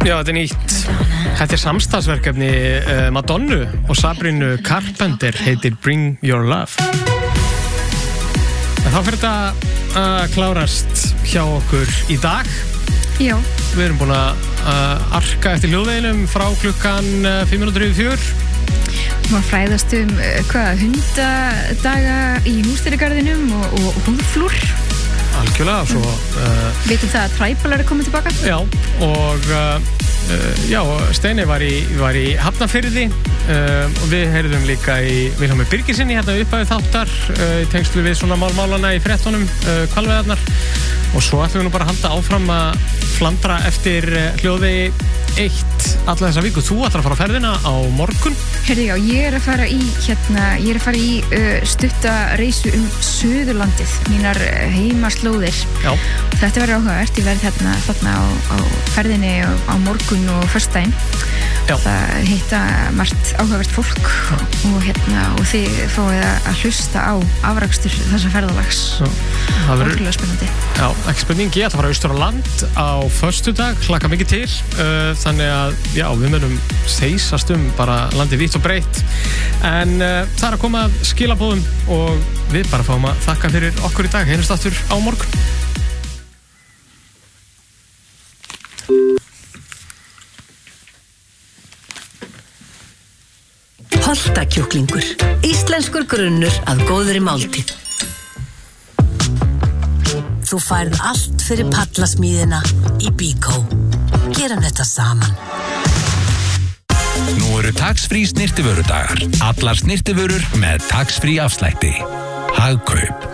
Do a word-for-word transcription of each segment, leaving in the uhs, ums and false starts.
Já, þetta er nýtt. Þetta er samstarfsverkefni uh, Madonnu og Sabrinu Carpenter, heitir Bring Your Love. En þá fyrir þetta að klárast hjá okkur í dag. Já. Við erum búin að uh, arka eftir hljóðveginum frá klukkan uh, fimm mínútur yfir fjör. Maður fræðast um uh, hvað, hundadaga í húsdýragarðinum og, og húðflúr. Algjörlega, svo... Uh, Vitum það að Træpal er að koma tilbaka? Já, og uh, uh, já, Steini var í, var í Hafnarfirði uh, og við heyrðum líka í Vilhjálmi Birgissyni hérna upphafið þáttar uh, í tengslu við svona málmálana í fréttunum, uh, hvalveiðarnar, og svo ætlum við nú bara að halda áfram að flandra eftir uh, hljóðvegi eitt alla þessa viku. Þú ætlar að fara á ferðina á morgun. Herði, já, ég er að fara í hérna, ég er að fara í uh, stutta reisu um Suðurlandið, mínar uh, heimaslóðir. Já. Þetta verður áhugavert, ég verð hérna þarna á, á ferðinni á, á morgun og föstudaginn. Já. Það hitta margt áhugavert fólk og hérna, og þið fáið að hlusta á afrakstur þessa ferðalags. Það verður ótrúlega spennandi. Já, ekki spurning, ég ætla að fara austur á land á föstudag, hlakka mikið til, uh, þannig að já, við munum seisast um bara landið vítt og breitt, en uh, það er að koma að skilabóðum og við bara fáum að þakka fyrir okkur í dag. Heyrjumst aftur á morgun. Holtakjúklingur, íslenskur grunnur að góðri máltíð. Þú færð allt fyrir pallasmíðina í Bíkó. Gerum þetta saman. Nú eru tax-free snyrtivörudagar. Allar snyrtivörur með tax-free afslætti. Hagkaup.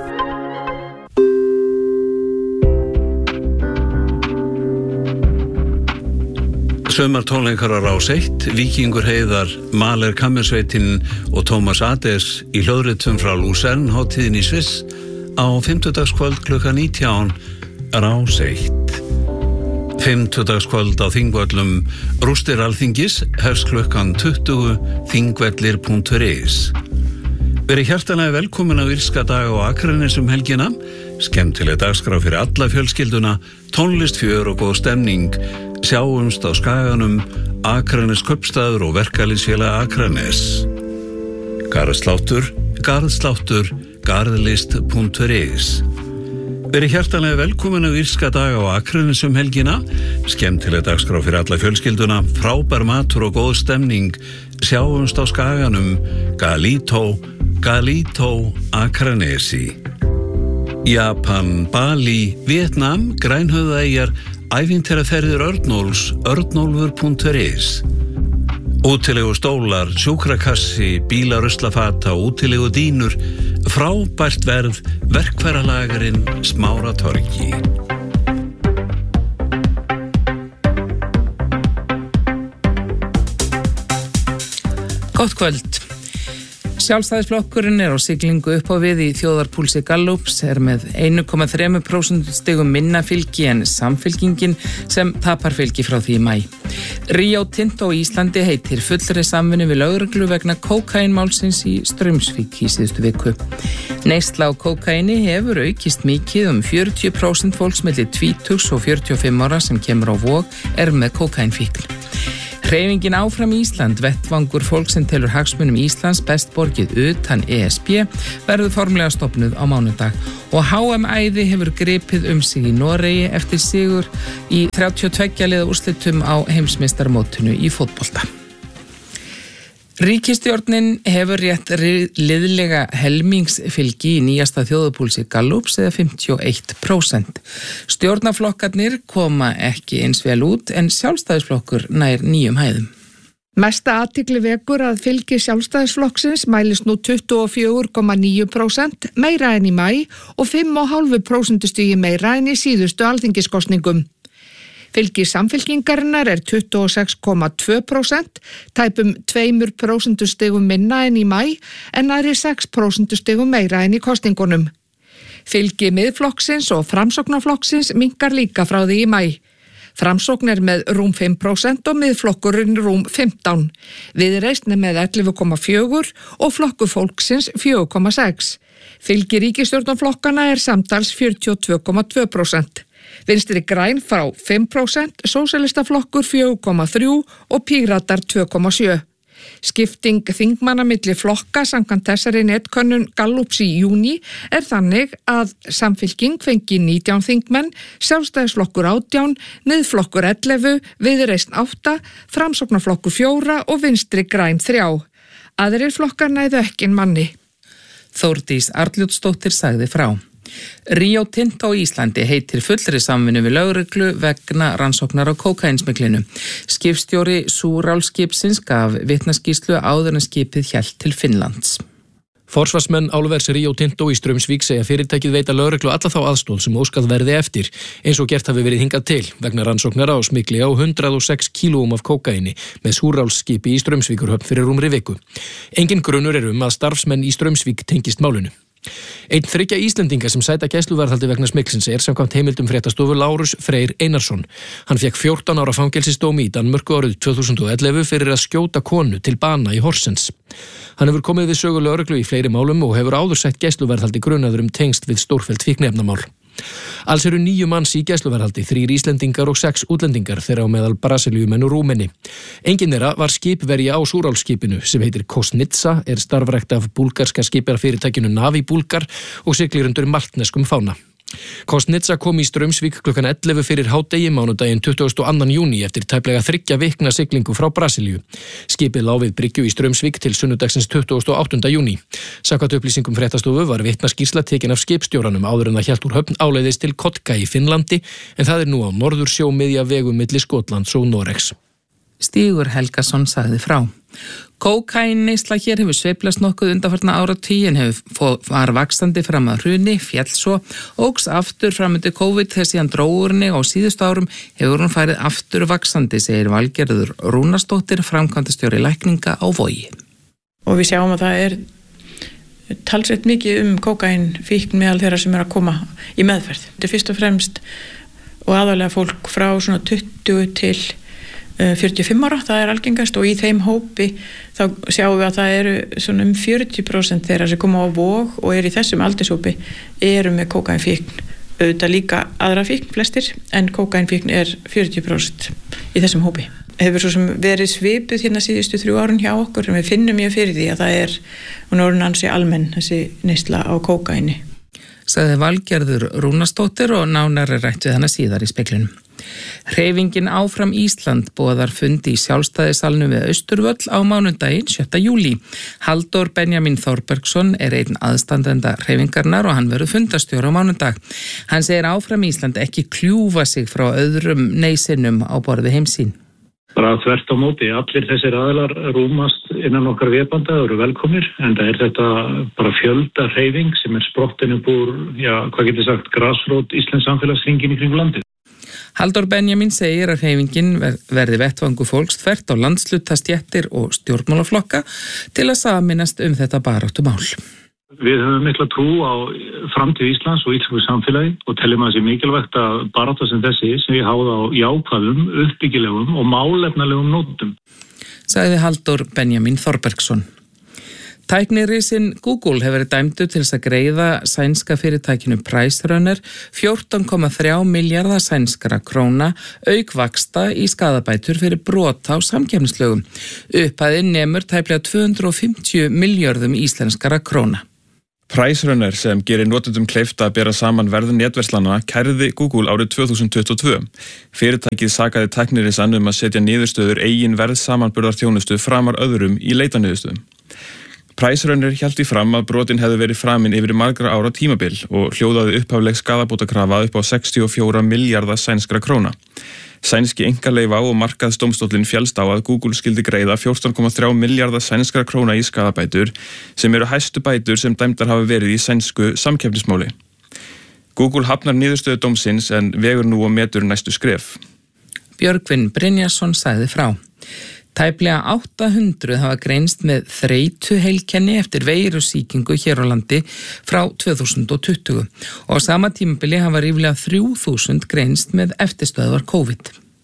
Sumartónleikar á Rás eitt, Víkingur Heiðar, Mahler Kammersveitin og Tómas Ades í hljóðritum frá Luzern hátíðin í Sviss á fimmtudagskvöld klukkan nítján, Rás eitt. Fimmtudagskvöld á Þingvöllum Rústir Alþingis hefst klukkan tuttugu, þingvellir punktur is. Verið hjartanlega velkomin á Írska daga og Akranes um helgina, skemmtileg dagskrá fyrir alla fjölskylduna, tónlist, fjör og góð stemning. Sjáumst á Skaganum, Akranes kaupstaður og verkalýðsfélag Akranes. Garðsláttur, garðsláttur, garðlist punktur is. Verið hjartanlega velkomin á Írska daga og Akranes um helgina, skemmtileg dagskrá fyrir alla fjölskylduna, frábær matur og góð stemning. Sjáumst á Skaganum, Galito, Galito, Akranesi. Japan, Bali, Vietnam, Grænhöfðaeyjar, ævintýraferðir Örnólfs, örnólfur punktur is. Útilegu stólar, sjúkrakassi, bílaruslafata, útilegu dínur, frábært verð, verkfæralagarinn Smáratorgi. Gott kvöld. Sjálfstæðisflokkurinn er á siglingu upp á við í þjóðarpúlsi Gallups, er með einn komma þrjú prósent stigum minna fylgi en Samfylkingin sem tapar fylgi frá því í maí. Rio Tinto á Íslandi heitir fullri samvinnu við lögreglu vegna kókaínmálsins í Straumsvík í síðustu viku. Neysla á kókaíni hefur aukist mikið, um fjörutíu prósent fólks milli tvítugs og fjörutíu og fimm ára sem kemur á Vog er með kókaínfíkn. Hreyfingin Áfram Ísland, vettvangur fólk sem telur hagsmunum Íslands best borgið utan E S B, verður formlega stofnuð á mánudag og H M-æði hefur gripið um sig í Noregi eftir sigur í þrjátíu og tveggja liða úrslitum á heimsmeistarmótinu í fótbolta. Ríkisstjórnin hefur rétt liðlega helmingsfylgi í nýjasta þjóðarpúlsi Gallups eða fimmtíu og eitt prósent. Stjórnarflokkarnir koma ekki eins vel út en Sjálfstæðisflokkur nær nýjum hæðum. Mesta athygli vekur að fylgi Sjálfstæðisflokksins mælist nú tuttugu og fjögur komma níu prósent, meira en í maí og fimm komma fimm prósentustigi meira en í síðustu alþingiskosningum. Fylgi Samfylkingarinnar er tuttugu og sex komma tvö prósent, tæpum tveimur prósentustigum minna en í maí en nærri sex prósentustigum meira en í kosningunum. Fylgi Miðflokksins og Framsóknarflokksins minnkar líka frá því í maí. Framsókn er með rúm fimm prósent og Miðflokkurinn rúm fimmtán. Viðreisn er með ellefu komma fjögur og Flokkur fólksins fjögur komma sex. Fylgi ríkisstjórnarflokkana er samtals fjörutíu og tvö komma tvö prósent. Vinstri græn frá fimm prósent, sósíalistaflokkur fjögur komma þrjú og Píratar tvö komma sjö. Skipting þingmanna milli flokka samkvæmt þessari netkönnun Gallups í júní er þannig að Samfylking fengi nítján þingmenn, Sjálfstæðisflokkur átján, Miðflokkur ellefu, Viðreisn átta, Framsóknarflokkur fjóra og Vinstri græn þrjá. Aðrir flokkar næðu ekki manni. Þórdís Arnljótsdóttir sagði frá. Rio Tinto á Íslandi heitir fullri samvinnu við lögreglu vegna rannsóknar á kókaínsmygglinu. Skipstjóri Súrálskipsins gaf vitnaskýrslu áður en skipið hélt til Finnlands. Forsvarsmenn álvers Rio Tinto í Straumsvík segja fyrirtækið veita lögreglu alla þá aðstoð sem óskað verði eftir, eins og gert hafi verið hingað til vegna rannsóknar á smygli á hundrað og sex kílóum af kókaíni með Súrálsskipi í Straumsvíkurhöfn fyrir rúmri viku. Engin grunur er um að starfsmenn í Straumsvík tengist málinu. Einn þriggja Íslendinga sem sæta gæsluvarðhaldi vegna smyggsins er samkvæmt heimildum fréttastofu Lárus Freyr Einarsson. Hann fékk fjórtán ára fangelsisdóm í Danmörku árið tvö þúsund og ellefu fyrir að skjóta konu til bana í Horsens. Hann hefur komið við sögu lögreglu í fleiri málum og hefur áður sætt gæsluvarðhaldi grunaður um tengst við stórfellt fíkniefnamál. Alls eru níu manns í gæsluvarðhaldi, þrír Íslendingar og sex útlendingar, þeirra á meðal Brasilíumenn og Rúmeni. Enginn þeirra var skipverja á Súrálsskipinu sem heitir Kosnitsa, er starfrækt af búlgarska skipafyrirtækinu Navi Búlgar og siglir undir maltneskum fána. Kosnitsa kom í Straumsvík klukkan ellefu fyrir hádegi mánudaginn tuttugasta og annan júní eftir tæplega þriggja vikna siglingu frá Brasilíu. Skipið lá við bryggju í Straumsvík til sunnudagsins tuttugasta og áttunda júní. Samkvæmt upplýsingum fréttastofu var vitnaskýrsla tekin af skipstjóranum áður en það hélt úr höfn áleiðis til Kotka í Finnlandi, en það er nú á Norðursjó miðja vegu milli Skotlands og Noregs. Stígur Helgason sagði frá. Kókaínneysla hér hefur sveiflast nokkuð undanfarna áratugin, hefur var vaxandi fram að hruni, féll svo, óks aftur fram undir COVID þessi hann dróurni og síðustu árum hefur hún farið aftur vaxandi, segir Valgerður Rúnarsdóttir, framkvæmdastjóri lækninga á Vogi. Og við sjáum að það er talsveit mikið um kókaínfíkn meðal þeirra sem er að koma í meðferð. Þetta er fyrst og fremst og aðalega fólk frá svona tuttugu til fjörutíu og fimm ára, það er algengast, og í þeim hópi þá sjáum við að það eru svona um fjörutíu prósent þeirra sem koma á Vog og eru í þessum aldurshópi eru með kókaínfíkn. Auðvitað líka aðra fíkn flestir, en kókaínfíkn er fjörutíu prósent í þessum hópi. Hefur svo sem verið svipuð hérna síðustu þrjú árun hjá okkur, en við finnum mjög fyrir því að það er, hún er orðin ansi almenn þessi neysla á kókaíni. Sagði Valgerður Rúnarsdóttir og nánar er rætt við hana síðar í speklinum. Hreyfingin Áfram Ísland boðar fundi í Sjálfstæðisalnum við Austurvöll á mánudaginn sjötta júlí. Halldór Benjamin Þorbergsson er einn aðstandenda hreyfingarnar og hann verður fundastjóri á mánudag. Hann segir Áfram Ísland ekki kljúfa sig frá öðrum neysinum á borði heimsín. Bara þvert á móti, allir þessir aðilar rúmast innan okkar vébanda, eru velkomnir, en það er þetta bara fjölda hreyfing sem er sprottin upp úr, já, hvað getur sagt, grasrót Íslands samfélagshringin í kring landið. Halldór Benjamin segir að hreyfingin verði vettvangur fólks þvert á landsluta, stéttir og stjórnmálaflokka til að saminast um þetta baráttumál. Við höfum mikla trú á framtíð Íslands og íslensku samfélagi og teljum að það sé mikilvægt að barátta sem þessi sem við háða á jákvæðum, uppbyggilegum og málefnalegum nótum. Sagði Halldór Benjamin Þorbergsson. Tæknirisinn Google hefur verið dæmdur til þess að greiða sænska fyrirtækinu PriceRunner fjórtán komma þrjá milljarða sænskra króna auk vaxta í skaðabætur fyrir brot á samkeppnislögum. Upphæðin nemur tæplega tvö hundruð og fimmtíu milljörðum íslenskara króna. PriceRunner sem gerir notendum kleift að bera saman verð netverslana kærði Google árið tvö þúsund tuttugu og tvö. Fyrirtækið sakaði tæknirissann um að setja niðurstöður eigin verð samanburðarþjónustu framar öðrum í leitaniðurstöðum. PriceRunner hélt því fram að brotin hefði verið framin yfir margra ára tímabil og hljóðaði upphafleg skaðabótakrafa upp á sextíu og fjóra milljarða sænskra króna. Sænski einkaleyfa og markaðsdómstóllinn féllst á að Google skyldi greiða fjórtán komma þrjá milljarða sænskra króna í skaðabætur sem eru hæstu bætur sem dæmdar hafa verið í sænsku samkeppnismáli. Google hafnar niðurstöðu dómsins en vegur nú og metur næstu skref. Björgvin Brynjarsson sagði frá. Tæplega átta hundruð hafa greinst með þreytuheilkenni eftir veirusýkingu hér á landi frá tvö þúsund og tuttugu og á sama tímabili hafa ríflega þrjú þúsund greinst með eftirstöðvar COVID.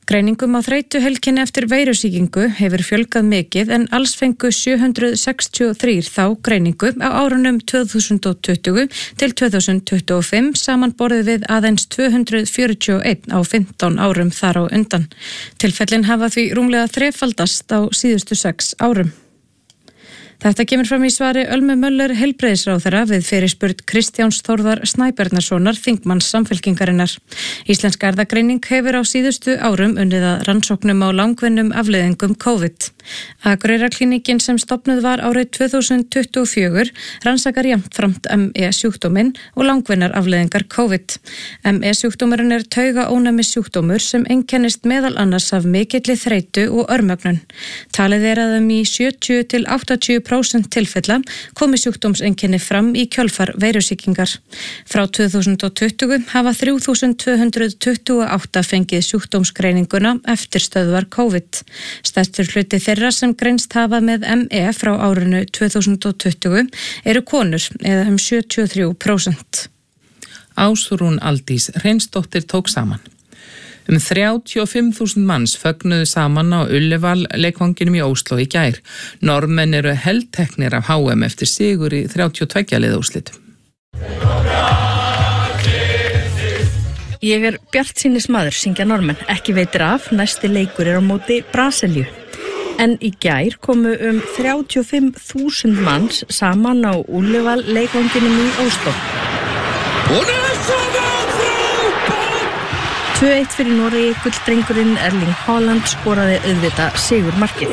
Greiningum á þreytuhelginni eftir veirusýkingu hefur fjölgað mikið en alls fengu sjö hundruð sextíu og þrjú þá greiningu á árunum tvö þúsund tuttugu til tvö þúsund tuttugu og fimm samanborðið við aðeins tvö hundruð fjörutíu og eitt á fimmtán árum þar á undan. Tilfellin hafa því rúmlega þrefaldast á síðustu sex árum. Þetta kemur fram í svari Ölmu Möller heilbrigðisráðherra við fyrirspurn Kristjáns Þórðar Snæbjarnarsonar þingmanns Samfylkingarinnar. Íslensk erfðagreining hefur á síðustu árum unnið að rannsóknum á langvinnum afleiðingum COVID. Akureyrarklínikin sem stofnuð var árið tvö þúsund tuttugu og fjögur rannsakar jafnframt M E sjúkdóminn og langvinnar afleiðingar COVID. M E sjúkdómurinn er taugaónæmis sjúkdómur sem einkennist meðal annars af mikilli þreytu og örmögnun. Talið er að um í sjötíu til áttatíu prósent tilfella komi sjúkdómseinkenni fram í kjölfar veirusýkingar. Frá tvö þúsund tuttugu hafa þrjú þúsund tvö hundruð tuttugu og átta fengið sjúkdómsgreininguna eftir stöðvar COVID. Stærstur hluti þeirra sem greinst hafa með M E frá árinu tvö þúsund tuttugu eru konur eða um sjötíu og þrjú prósent. Ásrún Aldís Hreinsdóttir tók saman. Um þrjátíu og fimm þúsund manns fögnuðu saman á Ullevall leikvanginum í Ósló í gær. Norðmenn eru helteknir af H M eftir sigur í þrjátíu og tveggja liða úrslitum. Ég er bjartsýnis maður, syngja Norðmenn. Ekki veitir af, næsti leikur er á móti Brasilíu. En í gær komu um þrjátíu og fimm þúsund manns saman á Ullevall leikvanginum í Ósló. tvö eitt fyrir Noregi, gulldrengurinn Erling Haaland skoraði auðvita sigurmarkið.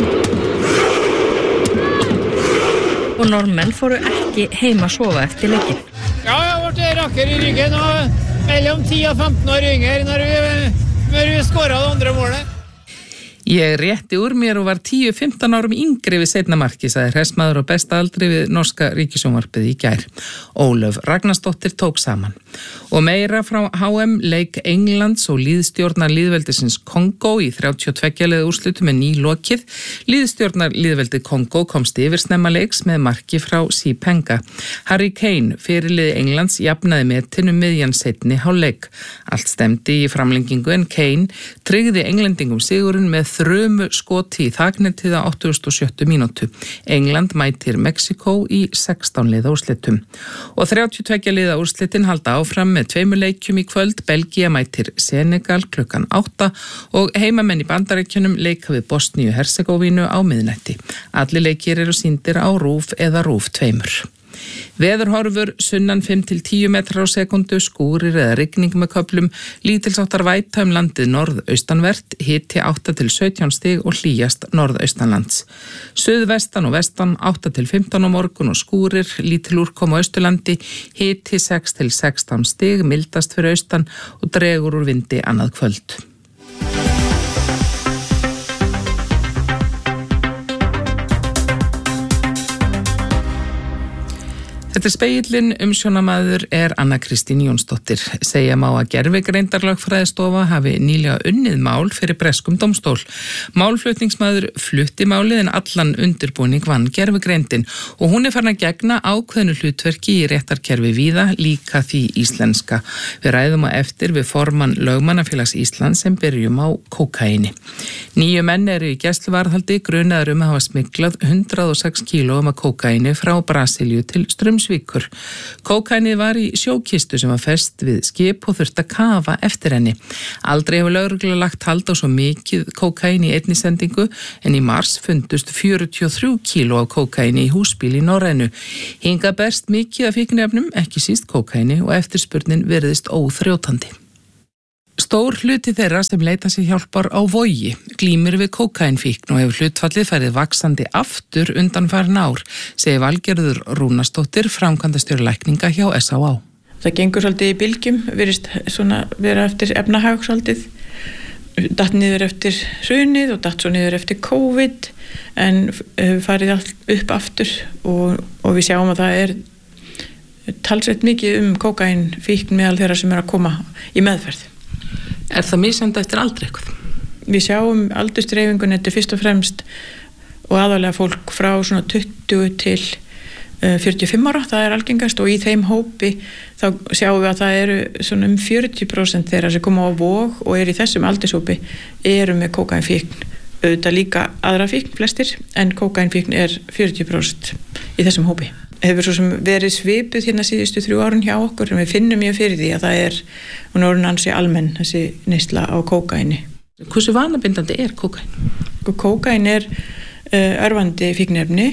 Og Norðmenn fóru ekki heima að sofa eftir leikinn. Ja, jeg har vært rakker i ryggen og mellom ti og femten år yngre når vi, når vi skoraði det andre målet. Ég rétti úr mér og var tíu til fimmtán árum yngri við seinna marki, sagði hressmaður og besta aldri við norska ríkissjónvarpið í gær. Ólöf Ragnarsdóttir tók saman. Og meira frá H M leik Englands og líðstjórnar líðveldisins Kongo í þrjátíu og tveggja liða úrslitum með nýlokið. Líðstjórnar líðveldið Kongo komst yfir snemma leiks með marki frá Sipenga. Harry Kane, fyrirliði Englands, jafnaði metinu miðjan seinni hálfleik. Allt stemdi í framlengingu en Kane tryggði englendingum sigurinn með þrumu skoti í þagnetið á áttugasta og sjöttu mínútu. England mætir Mexíkó í sextán liða úrslitum. Og þrjátíu og tveggja liða úrslitin halda áfram með tveimur leikjum í kvöld. Belgía mætir Senegal klukkan átta og heimamenn í Bandaríkjunum leika við Bosníu Hersegóvínu á miðnætti. Allir leikir eru sýndir á RÚV eða RÚV tveimur. Veðurhorfur sunnan fimm til tíu metrar á sekundu, skúrir eða rigning með köflum, lítilsáttar væta um landið norðaustanvert, hiti átta til sautján stig og hlýjast norðaustanlands. Suðvestan og vestan átta til fimmtán á morgun og skúrir, lítil úrkoma á austurlandi, hiti sex til sextán stig, mildast fyrir austan og dregur úr vindi annað kvöld. Þetta er Spegillinn, umsjónamaður er Anna Kristín Jónsdóttir. Segja má að gervigreindarlögfræðistofa hafi nýlega unnið mál fyrir breskum dómstól. Málflutningsmaður flutti málið en allan undirbúning vann gervigreindin og hún er farin að gegna ákveðnu hlutverki í réttarkerfi víða, líka því íslenska. Við ræðum á eftir við formann Lögmannafélags Íslands sem byrjum á kókaini. Níu menn eru í gæsluvarðhaldi grunaður um að hafa smiglað hundrað og sex kílóum af kókaini frá Brasilíu til Straumsvíkur. Kókainið var í sjókistu sem var fest við skip og þurfti að kafa eftir henni. Aldrei hefur lögregla lagt hald á svo mikið kókaini í einni sendingu en í mars fundust fjörutíu og þrjú kíló af kókaini í húsbíl í Norrænu. Hingað berst mikið af fíkniefnum, ekki síst kókaini og eftirspurnin virðist óþrjótandi. Stór hluti þeirra sem leita sér hjálpar á Vogi glímir við kókainfíkn og hefur hlutfallið farið vaxandi aftur undanfarin ár, segir Valgerður Rúnarsdóttir, framkvæmdastjóri lækninga hjá S Á Á. Það gengur svolítið í bylgjum, virðist svona vera eftir efnahag svolítið, datt niður eftir hrunið og datt svo niður eftir COVID, en hefur farið allt upp aftur og, og við sjáum að það er talsveit mikið um kókainfíkn meðal þeirra sem er að koma í meðferð. Er það misjandi eftir aldrei eitthvað? Við sjáum aldursdreifingun, þetta er fyrst og fremst og aðalega fólk frá svona tuttugu til fjörutíu og fimm ára, það er algengast og í þeim hópi þá sjáum við að það eru svona um fjörutíu prósent þeirra sem koma á Vog og er í þessum aldurshópi eru með kókaínfíkn, auðvitað líka aðra fíkn flestir en kókaínfíkn er fjörutíu prósent í þessum hópi. Hefur svo sem verið svipuð hérna síðustu þrjú árun hjá okkur en við finnum mjög fyrir því að það er hún er orðin ansi almenn þessi neysla á kókaini. Hversu vanabindandi er kókain? Kókain er uh, örvandi fíkniefni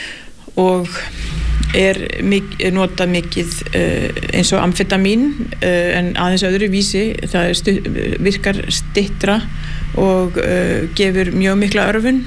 og er, mik- er notað mikið uh, eins og amfetamín uh, en aðeins öðru vísi það er stu- virkar stittra og uh, gefur mjög mikla örvun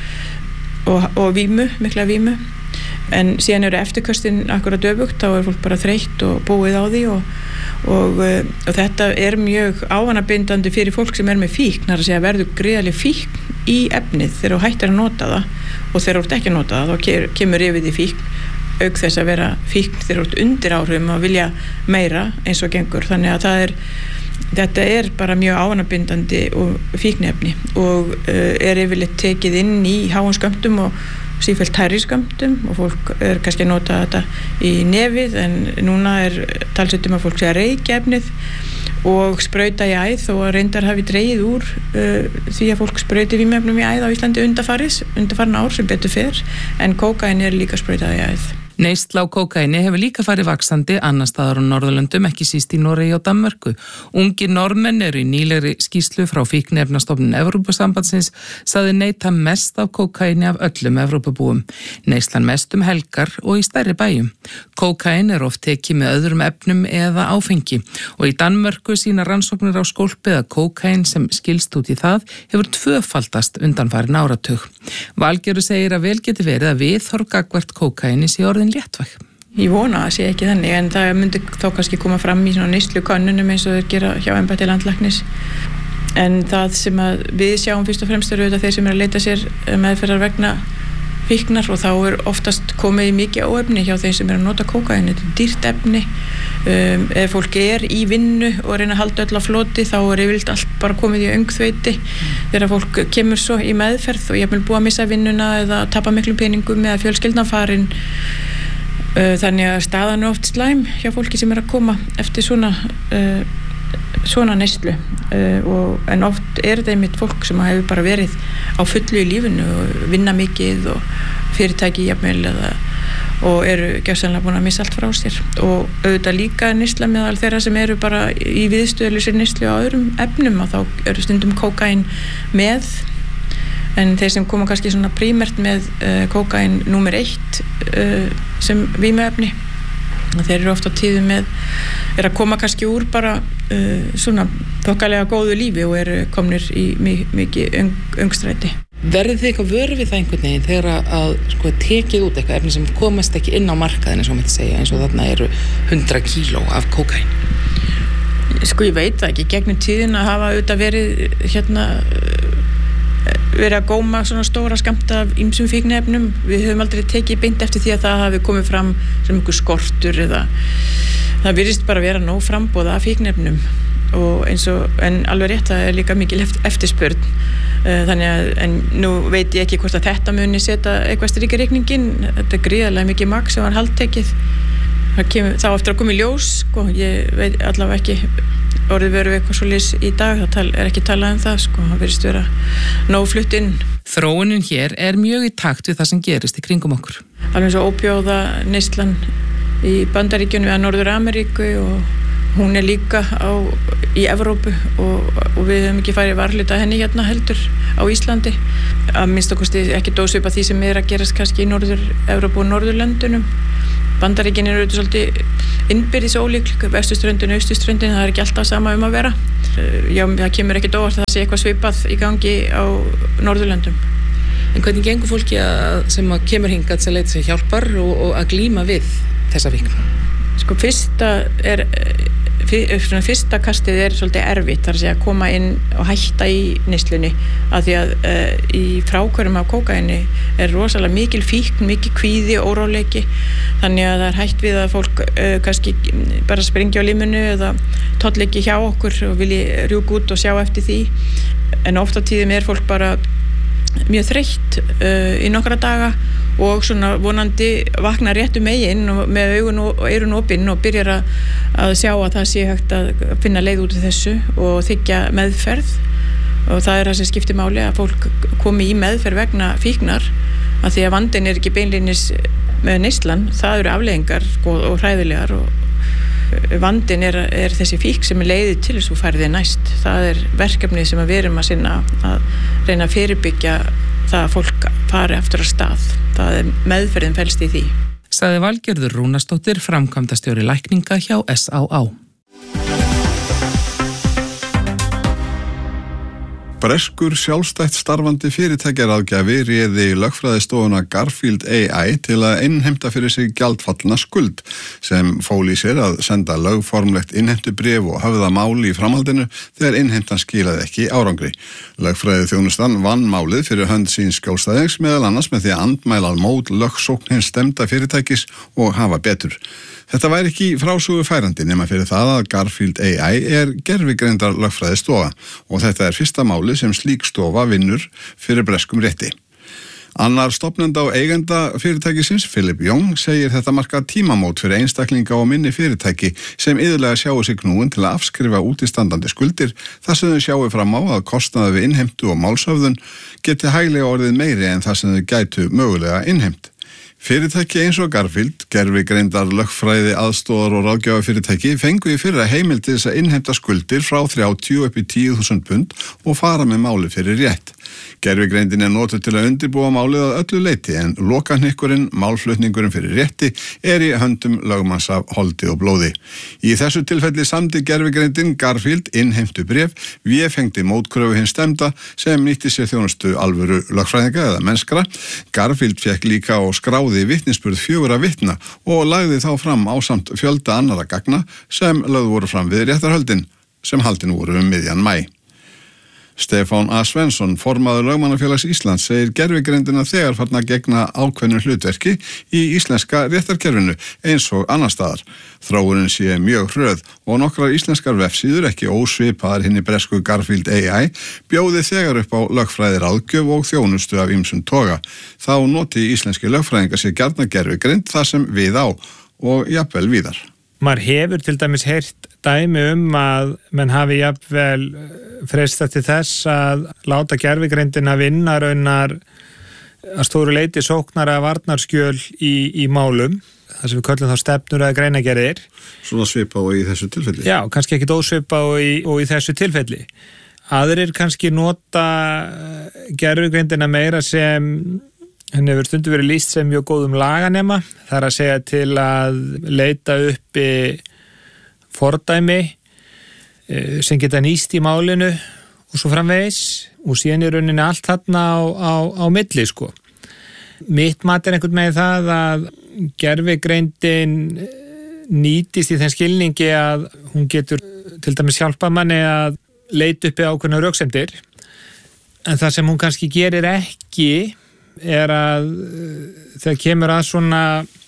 og, og vímu, mikla vímu en síðan eru eftirköstin akkurat öfugt, þá er fólk bara þreytt og búið á því og, og, og þetta er mjög ávanabindandi fyrir fólk sem er með fíkn, það er að segja verður gríðarleg fíkn í efnið þegar þú hættir að nota það og þegar þú ert ekki að nota það þá kemur yfir því fíkn auk þess að vera fíkn þegar þú ert undir áhrifum og vilja meira eins og gengur, þannig að það er þetta er bara mjög ávanabindandi og fíkniefni og uh, er yfirleitt tekið inn í háum skömmtum og sífellt hærri skömmtum og fólk er kannski að nota þetta í nefið en núna er talsveit um að fólk sé að reykja efnið og sprauta í æð þó að reyndar hafi dregið úr uh, því að fólk sprauti vímuefnum í æð á Íslandi undanfaris, undanfarin ár sem betur fer en kókain er líka sprautað í æð. Neysla á kókaini hefur líka farið vaxandi annar staðar á Norðurlöndum, ekki síst í Noregi og Danmörku. Ungir Normenn eru í nýlegri skýrslu frá fíkniefnastofnun Evrópusambandsins sagði neyta mest af kókaini af öllum Evrópubúum. Neyslan mest um helgar og í stærri bæjum. Kókain er oft tekið með öðrum efnum eða áfengi og í Danmörku sína rannsóknir á skólpi að kókain sem skilst út í það hefur tvöfaldast undanfarin áratug. Valgerður segir að vel geti verið að viðhorf gagnvart kókaini sé orðin léttvæg. Ég vona að sé ekki þannig en það myndi þá kannski koma fram í svona neyslukönnunum eins og þeir gera hjá embætti landlæknis en það sem að við sjáum fyrst og fremst eru auðvitað þeir sem er að leita sér meðferðar vegna fíknar og þá er oftast komið í mikið óefni hjá þeir sem er að nota kókain, þetta er dýrt efni um, ef fólk er í vinnu og reyna að halda öll á floti þá er yfirleitt allt bara komið í öngþveiti þegar fólk kemur svo í meðferð og ég vil búa að missa vinnuna eða tapa miklum peningum eða fjölskyldna farin uh, þannig að staðan er oft slæm hjá fólki sem er að koma eftir svona uh, svona neyslu uh, og, en oft er þetta einmitt fólk sem hefur bara verið á fullu í lífinu og vinna mikið og fyrirtæki jafnvel eða, og eru gjörsamlega búin að missa allt frá sér og auðvitað líka neysla meðal þeirra sem eru bara í viðstöðlusir neyslu á öðrum efnum og þá eru stundum kókain með en þeir sem koma kannski svona prímert með uh, kókain númer eitt uh, sem vímuefni þeir eru ofta tíðum með er að koma kannski úr bara uh, svona þokkalega góðu lífi og eru komnir í mikið öng, öngstræti. Verðið þið eitthvað vör við það einhvern veginn þegar að sko, tekið út eitthvað efni sem komast ekki inn á markaðin eins og maður segja eins og þarna eru hundrað kíló af kókain? Sko ég veit það ekki, gegnum tíðin að hafa auðvitað verið hérna verið að góma svona stóra skammta af ýmsum fíkniefnum. Við höfum aldrei tekið beint eftir því að það hafi komið fram sem einhver skortur eða það virðist bara vera nóg framboð af fíkniefnum og eins og, en alveg rétt það er líka mikil eftirspurn þannig að, en nú veit ég ekki hvort að þetta muni setja eitthvað strik í reikningin, þetta er gríðarlega mikið magn sem var haldtekið það kemur, þá eftir að koma í ljós sko, ég veit allavega ekki orðið veru eitthvað svo lýs í dag, það tal, er ekki talað um það sko, það virðist vera nóg flutt inn. Þróunin hér er mjög í takt við það sem gerist í kringum okkur. Alveg eins og ópjóða neyslan í Bandaríkjunum eða Norður Ameríku og hún er líka á, í Evrópu og, og við höfum ekki farið varhluta henni hérna heldur á Íslandi að minnst okkur ekki dósvipa því sem er að gerast kannski í Norður Evrópu og Norðurlöndunum. Bandaríkin eru auðvitað svolítið innbyrðis ólík, vestuströndin og austuströndin, það er ekki alltaf sama um að vera. Já, það kemur ekkert óvart að það sé eitthvað svipað í gangi á Norðurlöndum. En hvernig gengur fólki að, sem að kemur hingað til að leita sér hjálpar og, og að glíma við þessa fíkn? Sko fyrsta er Svona fyrsta kastið er svolítið erfitt, þar að segja að koma inn og hætta í neyslunni af því að uh, í frákvörum af kókaini er rosalega mikil fíkn, mikil kvíði og óróleiki þannig að það er hætt við að fólk uh, kannski bara springja á limunu eða tolleki hjá okkur og vilji rjúka út og sjá eftir því en oft á tíðum er fólk bara mjög þreytt uh, í nokkra daga og svona vonandi vakna réttu megin og með augun og eyrun opin og byrjar að, að sjá að það sé hægt að finna leið út af þessu og þiggja meðferð og það er það sem skiptir máli að fólk komi í meðferð vegna fíknar að því að vandinn er ekki beinlínis með neyslan, það eru afleiðingar og, og hræðilegar og vandinn er, er þessi fík sem er leiðið til þess að færði næst. Það er verkefni sem við erum að sinna að reyna að fyrirbyggja það að fólk fari aftur að stað. Það er meðferðin felst í því. Sagði Valgerður Rúnarsdóttir, framkvæmdastjóri lækninga hjá S á á. Breskur sjálfstætt starfandi fyrirtækjaráðgjafi réði lögfræðistofuna Garfield A I til að innheimta fyrir sig gjaldfallna skuld sem fól í sér að senda lögformlegt innheimtubréf og höfða máli í framhaldinu þegar innheimtan skilaði ekki árangri. Lögfræðiþjónustan vann málið fyrir hönd síns skjólstæðings meðal annars með því að andmæla mót lögsókn hins stemda fyrirtækis og hafa betur. Þetta væri ekki frásögu færandi nema fyrir það að Garfield A I er gervigreindar lögfræðistofa og þetta er fyrsta máli sem slík stofa vinnur fyrir breskum rétti. Annar stofnenda og eigenda fyrirtækisins, Philip Young, segir þetta marka tímamót fyrir einstaklinga og minni fyrirtæki sem iðulega sjáu sig knúin til að afskrifa útistandandi skuldir þar sem þau sjáu fram á að kostnaði við innheimtu og málshöfðun geti hæglega orðið meiri en það sem þau gætu mögulega innheimt. Fyrirtæki eins og Garfield, gervigreindar lögfræði aðstoðar og ráðgjafa fyrirtæki fengu í fyrra heimild til þess að innheimta skuldir frá þrjátíu upp í tíu þúsund pund og fara með máli fyrir rétt. Gervigreindin er notuð til að undirbúa málið að öllu leyti en lokahnykkurinn, málflutningurinn fyrir rétti er í höndum lögmanns af holdi og blóði. Í þessu tilfelli samdi gervigreindin Garfield innheimtu bréf, véfengdi mótkröfu hins stemda sem nýtti sér þjónustu alvöru lögfræðinga eða mennskra. Garfield fekk líka og skráði vitnisburð fjögurra vitna og lagði þá fram ásamt fjölda annarra gagna sem lögð voru fram við réttarhöldin sem haldin voru um miðjan maí. Stefán A. Svensson, formaður Lögmannafélags Íslands, segir gervigreindina þegar farna gegna ákveðnu hlutverki í íslenska réttarkerfinu eins og annar staðar. Þróunin sé mjög hröð og nokkrar íslenskar vefsíður, ekki ósvipaðar hinni bresku Garfield A I, bjóði þegar upp á lögfræði ráðgjöf og þjónustu af ýmsum toga. Þá noti íslenski lögfræðingar sér gjarna gervigreind þar sem við á og jafnvel víðar. Maður hefur til dæmis heyrt dæmi um að menn hafi jafnvel freistað til þess að láta gervigreindina vinna raunar að stóru leyti sóknara varnarskjöl í, í málum, það sem við köllum þá stefnur eða greinagerðir. Svona svipa og í þessu tilfelli? Já, kannski ekki ósvipa og í, og í þessu tilfelli. Aðrir kannski nota gervigreindina meira sem henni hefur stundu verið lýst sem mjög góðum laganema, það er að segja til að leita uppi fordæmi sem geta nýst í málinu og svo framvegis og síðan í rauninni allt þarna á, á, á milli sko. Mitt mat er einhvern veginn það að gervigreindin nýtist í þeim skilningi að hún getur til dæmis hjálpa manni að leita uppi ákveðna röksemdir en það sem hún kannski gerir ekki er að þegar kemur að svona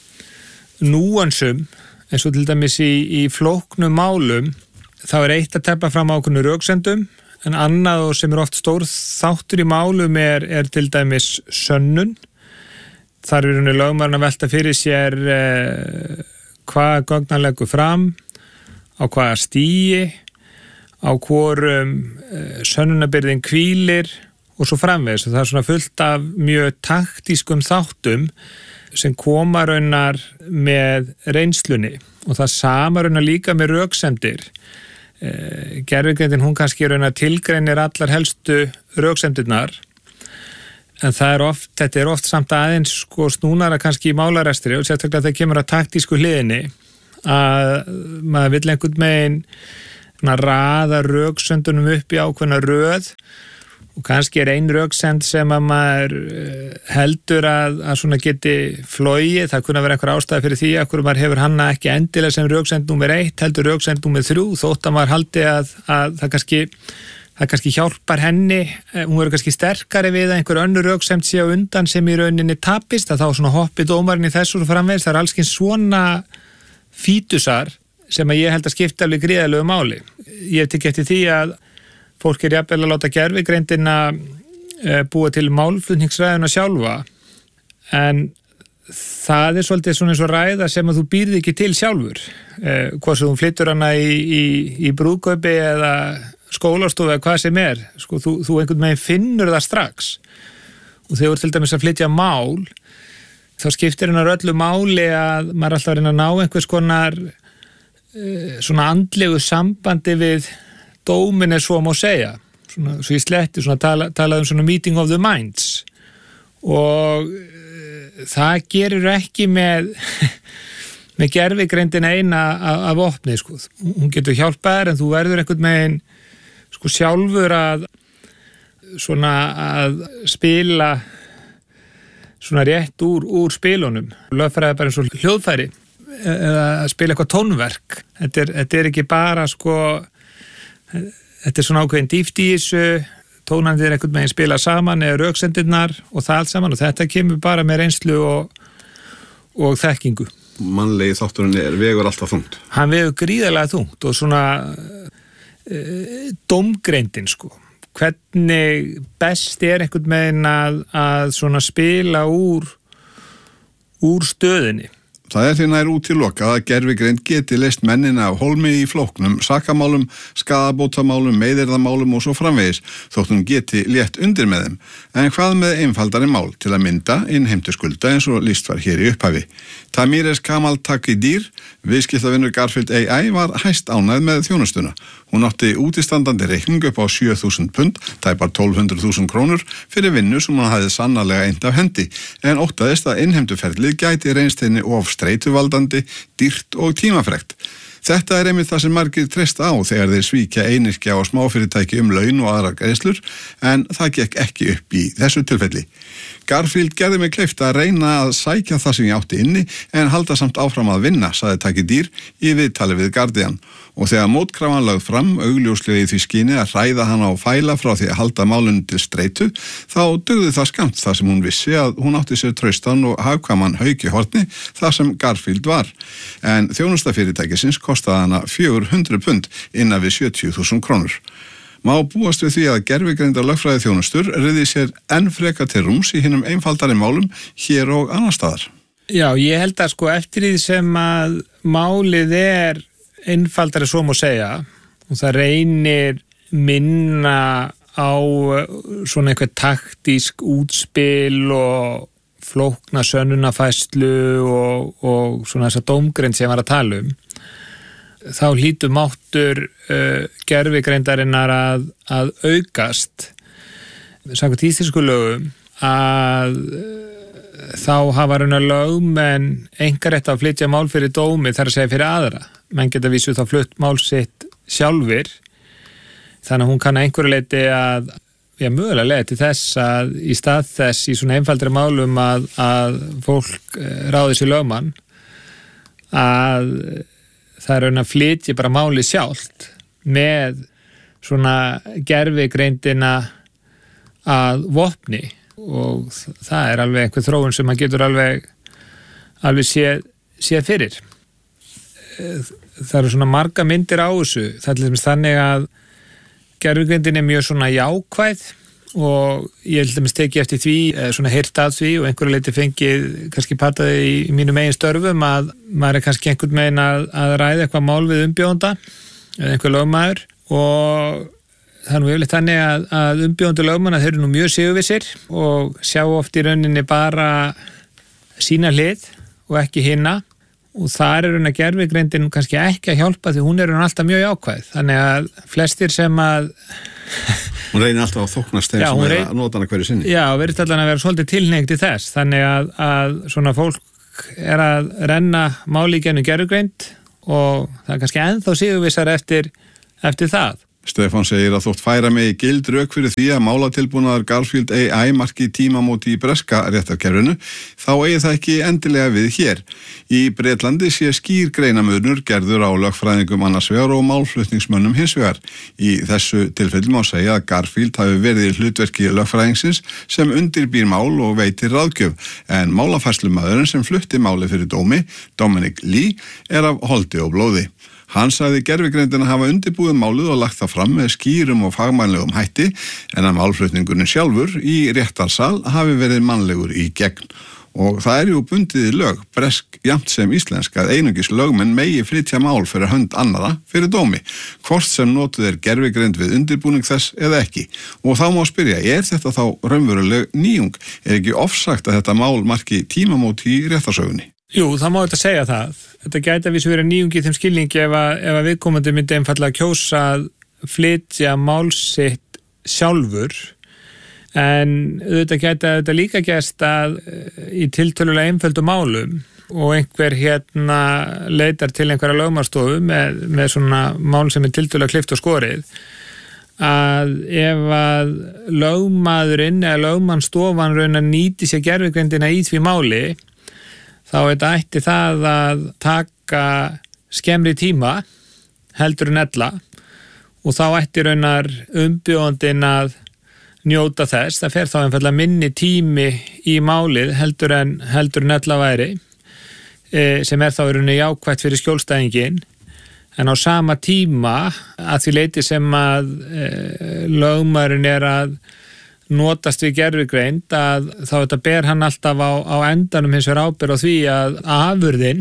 núansum eins og til dæmis í, í flóknum málum þá er eitt að teppa fram ákveðnu röksendum en annað og sem er oft stór þáttur í málum er, er til dæmis sönnun. Þar er henni lögmaðurinn að velta fyrir sér eh, hvað gögnan leggur fram, á hvaða stigi, á hvorum eh, sönnunarbyrðin hvílir og svo framvegis og það er svona fullt af mjög taktískum þáttum sem koma raunar með reynslunni og það sama raunar líka með röksemdir. Eh, gervigreindin hún kannski raunar tilgreinir allar helstu röksemdirnar en það er oft, þetta er oft samt aðeins sko snúnara kannski í málarestri og sérstaklega það kemur að taktísku hliðinni að maður vill einhvern megin raða röksendunum upp í ákveðna röð og kannski er ein röksend sem að maður heldur að, að svona geti flogið, það kunna vera einhver ástæða fyrir því að maður hefur hanna ekki endilega sem röksend númer eitt, heldur röksend númer þrjú, þótt að maður haldi að, að það, kannski, það kannski hjálpar henni, hún verður kannski sterkari við að einhver önnur röksend sé á undan sem í rauninni tapist, að þá svona hoppi dómarinn í þessu framvegis, það er alls svona fítusar sem að ég held að skipta alveg gríðalegu máli. Ég tek eftir því að fólk er jafnvel að láta gervigreindina búa til málflutningsræðuna sjálfa en það er svolítið svona eins og ræða sem að þú býrð ekki til sjálfur. Eh, hvað sem þú flyttur hana í, í, í brúðkaupi eða skólastofu eða hvað sem er. Sko, þú, þú einhvern veginn finnur það strax. Og þegar þú ert til dæmis að flytja mál, þá skiptir hennar öllu máli að maður er alltaf að reyna að ná einhvers konar eh, svona andlegu sambandi við dómin er svo má segja. Svona, svo ég sletti svona tala, talað um svona meeting of the minds. Og það gerir ekki með með gervigreindin eina af opni, sko. Hún getur hjálpað þér en þú verður einhvern veginn sko sjálfur að svona að spila svona rétt úr, úr spilunum. Lögfræði bara eins og hljóðfæri eða að spila eitthvað tónverk. Þetta er, þetta er ekki bara sko þetta er svona ákveðin dýpt í þessu, tónandir einhvern veginn spila saman eða röksendirnar og það allt saman og þetta kemur bara með reynslu og, og þekkingu. Mannlegi þátturinn er vegur alltaf þungt. Hann vegur gríðarlega þungt og svona e, dómgreindin sko. Hvernig best er einhvern veginn að, að svona spila úr, úr stöðinni. Það er því nær útilokað að gervigreind geti leyst mennina af hólmi í flóknum, sakamálum, skaðabótamálum, meiðyrðamálum og svo framvegis, þótt hún geti létt undir með þeim. En hvað með einfaldari mál til að mynda innheimtu skulda eins og lýst var hér í upphafi? Tamires Kamal Takidir, viðskiptavinur Garfield A I, var hæst ánægð með þjónustuna. Hún átti útistandandi reikning upp á sjö þúsund pund, tæpar tólf hundruð þúsund krónur, fyrir vinnu sem hún hafði sannarlega eint af hendi, en óttaðist að innheimtuferlið gæti reynst henni of streituvaldandi, dýrt og tímafrekt. Þetta er einmitt það sem margir treysta á þegar þeir svíkja einyrkja og smáfyrirtæki um laun og aðrar greiðslur, en það gekk ekki upp í þessu tilfelli. Garfield gerði mig kleift að reyna að sækja það sem ég átti inni en halda samt áfram að vinna, sagði Takidir í viðtali við Guardian. Og þegar mótkrafan lögð fram, augljóslega í því skyni að hræða hana á fæla frá því að halda málunum til streitu, þá dugði það skamt þar sem hún vissi að hún átti sér traustan og hagkvæman haukihorni þar sem Garfield var. En þjónustafyrirtækisins kostaði hana fjögur hundruð pund innan við sjötíu þúsund krónur. Má búast við því að gervigreindar lögfræði þjónustur riði sér enn frekar til rúms í hinum einfaldari málum hér og annar staðar. Já, ég held að sko eftir því sem að málið er einfaldari svo má segja og það reynir minna á svona eitthvað taktísk útspil og flókna sönnunarfærslu og, og svona þessa dómgreind sem ég var að tala um, þá hlýtur máttur uh, gervigreindarinnar að, að aukast samkvæmt íslensku lögum að uh, þá hafa raunar lögmenn einkarétt að flytja mál fyrir dómi þar að segja fyrir aðra. Menn geta vísu þá flutt mál sitt sjálfur þannig að hún kann að einhverju leyti að já, mögulega leið til þess að í stað þess í svona einfaldri málum að, að fólk ráði sér lögmann að það er raun að flytja bara máli sjálft með svona gervigreindina að vopni og það er alveg einhver þróun sem maður getur alveg alveg séð, séð fyrir. Það eru svona marga myndir á þessu. Það er þannig að gervigreindin er mjög svona jákvæð og ég held að mér steki eftir því, svona heyrt að því og einhverju leiti fengið kannski pataði í, í mínum eigin störfum að maður er kannski einhvern veginn að, að ræða eitthvað mál við umbjóðanda eða einhver lögmaður og það er nú yfirleitt þannig að, að umbjóðandi lögmanna þeir eru nú mjög sigurvissir og sjá oft í rauninni bara sína hlið og ekki hinna og þar er hún að gervigreindin kannski ekki að hjálpa því hún er hún alltaf mjög jákvæð þannig að flestir sem að hún reynir alltaf að þóknast þeim sem er reyn... að nota hana hverju sinni. Já, verður allan að vera svolítið tilhneigt í þess þannig að, að svona fólk er að renna máli í gennum gervigreind og það er kannski ennþá sigurvissar eftir, eftir það. Stefán segir að þótt færa megi gild rök fyrir því að málatilbúnaðar Garfield A I marki tímamóti í breska réttarkerfinu, þá eigi það ekki endilega við hér. Í Bretlandi sé skýr greinamöðnur gerður á lögfræðingum annars vegar og málflutningsmönnum hins vegar. Í þessu tilfelli má segja að Garfield hafi verið í hlutverki lögfræðingsins sem undirbýr mál og veitir ráðgjöf, en málafærslumæðurinn sem flutti máli fyrir dómi, Dominic Lee, er af holdi og blóði. Hann sagði gervigreindina hafa undirbúið málið og lagt það fram með skýrum og fagmannlegum hætti en að málflutningurinn sjálfur í réttarsal hafi verið mannlegur í gegn. Og það er jú bundið í lög, bresk jafnt sem íslensk, að einungis lögmenn megi flytja mál fyrir hönd annara fyrir dómi, hvort sem notuð er gervigreind við undirbúning þess eða ekki. Og þá má spyrja, er þetta þá raunveruleg nýjung? Er ekki ofsagt að þetta mál marki tímamót í réttarsögunni? Jú, það má þetta segja það. Þetta gæti að vísu verið nýjung í þeim skilningi ef að, ef að viðkomandi myndi einfallega kjósa að flytja mál sitt sjálfur. En þetta gæti að þetta líka gerst að í tiltölulega einföldu málum og einhver hérna leitar til einhverja lögmannsstofu með, með svona mál sem er tiltölulega klift og skorið, að ef að lögmaðurinn eða lögmannsstofan raun að nýti sér gervigreindina í því máli, þá þetta ætti það að taka skemmri tíma heldur en ella og þá ætti raunar umbjóðandinn að njóta þess, það fer þá einfallega minni tími í málið heldur en heldur en ella væri, e, sem er þá í rauninni jákvætt fyrir skjólstæðingin, en á sama tíma að því leyti sem að e, lögmaðurinn er að notast við gervigreind, að þá þetta ber hann alltaf á, á endanum hins vegar ábyrgð á því að afurðin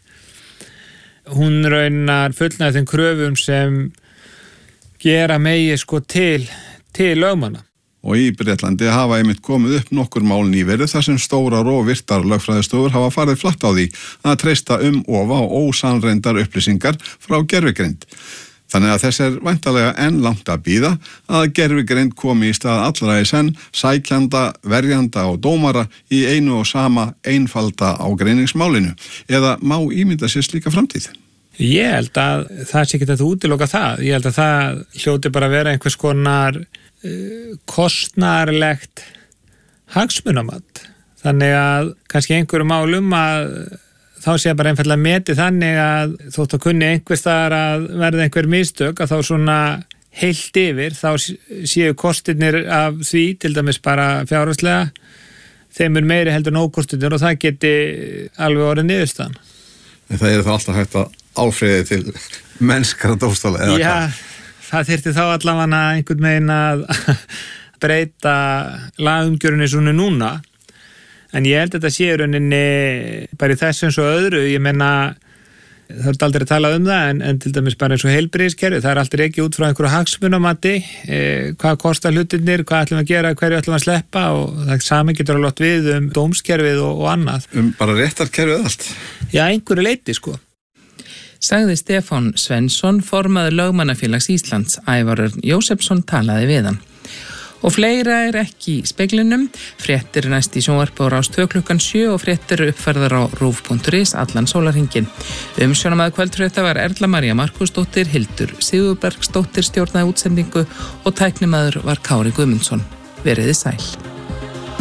hún raunar fullnægir þeim kröfum sem gera megi sko til til lögmanna. Og í Bretlandi hafa einmitt komið upp nokkur mál nýverið þar sem stórar og virtar lögfræðistofur hafa farið flatt á því að treysta um ofa og ósannreyndar upplýsingar frá gervigreind. Þannig að þess er væntanlega enn langt að bíða að gervigreind komi í stað allra í senn, sækjanda, verjanda og dómara í einu og sama einfalda ágreiningsmálinu. Eða má ímynda sér slíka framtíð? Ég held að það sé ekki að þú útiloka það. Ég held að það hljóti bara að vera einhvers konar uh, kostnarlegt hagsmunamat. Þannig að kannski einhverju málum að þá sé bara einfallega metið þannig að þótt að kunni einhver staðar að verða einhver mistök að þá svona heilt yfir þá séu kostirnir af því til dæmis bara fjárhagslega þeim er meiri heldur en ókostirnir og það geti alveg orðið niðurstaðan. En það er þá alltaf hægt að áfriði til mennskara dómstóla eða Já, hvað? Það þyrfti þá allavega einhvern veginn að breyta lagumgjörunni svona núna. En ég held að þetta sé rauninni bara í þessu eins og öðru, ég menna það er aldrei að tala um það en, en til dæmis bara eins og heilbrigðiskerfi, það er aldrei ekki út frá einhverju hagsmunamati, eh, hvað kostar hlutirnir, hvað ætlum að gera, hverju ætlum að sleppa og það sami getur alveg lott við um dómskerfið og, og annað. Um bara réttarkerfið allt? Já, einhverju leyti sko. Sagði Stefán Svensson, formaður Lögmannafélags Íslands, Ævar Örn Jósefsson talaði við hann. Og fleira er ekki í speglinum, fréttir næst í sjónvarpi á Rás tvö klukkan sjö og fréttir uppfærðar á rúv punktur is allan sólarhringinn. Umsjónamaður kvöldfrétta var Erla María Markúsdóttir, Hildur Sigurbergsdóttir stjórnaði útsendingu og tæknimaður var Kári Guðmundsson. Veriði sæl.